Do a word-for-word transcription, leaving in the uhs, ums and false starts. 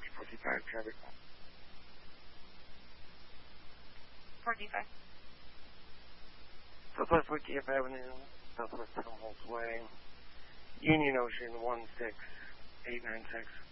forty-five traffic. forty-five. Southwest Wickiup Avenue, Southwest Helmholtz Way, Union Ocean one six eight nine six.